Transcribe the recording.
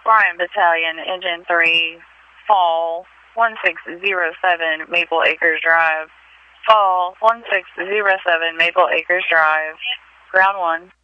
Bryan Battalion, Engine 3, fall 1607 Maple Acres Drive. Fall 1607 Maple Acres Drive. Ground 1.